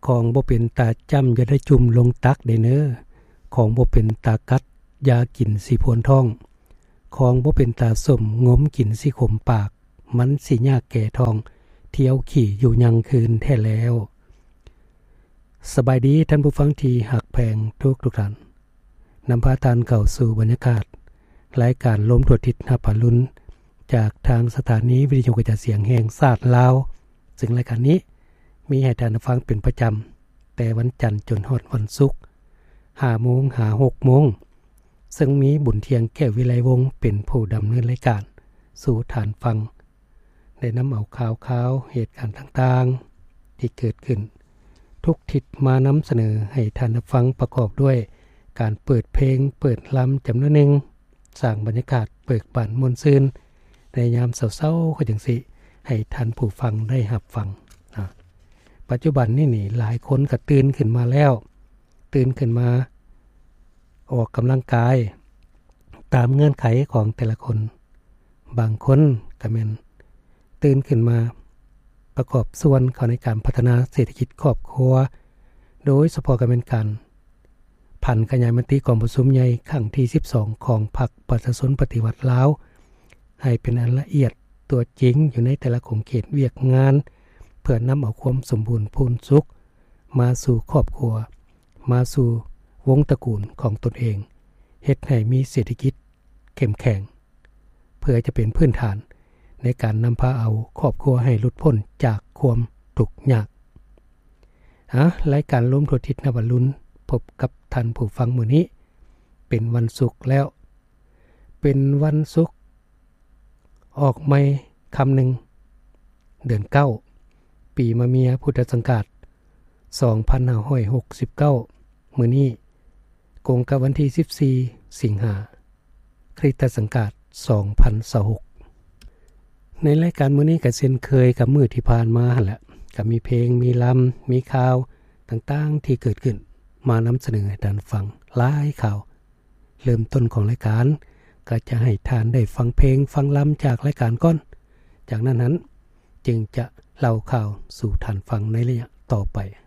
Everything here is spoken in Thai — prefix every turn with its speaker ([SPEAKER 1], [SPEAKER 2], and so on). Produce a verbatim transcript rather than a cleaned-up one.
[SPEAKER 1] ของบ่เป็นตาจ้ำอย่าได้จุ่มลงตักเด้เน้อของบ่เป็นตากัดอย่ากินสิพวนท้องของบ่เป็นตาส้มงมกินสิขมปากมันสิยากแก่ท้องเที่ยวขี่อยู่ยังคืนแท้แล้วสบายดีท่านผู้ฟังที่หักแพงทุกทุกท่านนำพาท่านเข้าสู่บรรยากาศรายการลมทั่วทิศหับปะลุ้นจากทางสถานีวิทยุกระจายเสียงแห่งชาติลาวซึ่งรายการนี้มีให้ท่านฟังเป็นประจำแต่วันจันทร์จนฮอดวันศุกร์ ห้าโมง หา หกโมงซึ่งมีบุญเทียงแก้ววิไลวงศ์เป็นผู้ดำเนินรายการสู่ฐานฟังได้นำเอาข่าวๆเหตุการณ์ต่างๆที่เกิดขึ้นทุกทิศมานำเสนอให้ท่านฟังประกอบด้วยการเปิดเพลงเปิดลำจำนวนหนึ่งสร้างบรรยากาศเบิกบานม่วนซื่นในยามเศร้าๆคือจังสิให้ท่านผู้ฟังได้รับฟังนะปัจจุบันนี่นี่หลายคนก็ตื่นขึ้นมาแล้วตื่นขึ้นมาออกกำลังกายตามเงื่อนไขของแต่ละคนบางคนก็แม่นตื่นขึ้นมาประกอบส่วนเข้าในการพัฒนาเศรษฐกิจครอบครัวโดยเฉพาะการเป็นการผันขยายมติกองประชุมใหญ่ครั้งที่สิบสองของพรรคประชาชนปฏิวัติลาวให้เป็นอันละเอียดตัวจริงอยู่ในแต่ละของเขตเวียกงานเพื่อนำเอาความสมบูรณ์พูนสุขมาสู่ครอบครัวมาสู่วงตระกูลของตนเองเฮ็ดให้มีเศรษฐกิจเข้มแข็งเพื่อจะเป็นพื้นฐานในการนำพาเอาครอบครัวให้หลุดพ้นจากความทุกข์ยากฮะรายการลมทั่วทิศนบลุ้นพบกับท่านผู้ฟังมื้อนี้เป็นวันศุกร์แล้วเป็นวันศุกร์ออกใหม่คำหนึ่งเดือนเก้าปีมะเมียพุทธศักราชสองพันห้าร้อยหกสิบเก้ามื้อนี้ตรงกับวันที่สิบสี่สิงหาคริสตศักราชสองพันยี่สิบหกในรายการมื้อนี้ก็เช่นเคยกับมื้อที่ผ่านมาหั่นแหละก็มีเพลงมีลำมีข่าวต่างๆที่เกิดขึ้นมานำเสนอให้ท่านฟังหลายข่าวเริ่มต้นของรายการก็จะให้ท่านได้ฟังเพลงฟังลำจากรายการก่อนจากนั้นนั้นจึงจะเล่าข่าวสู่ท่านฟังในระยะต่อไป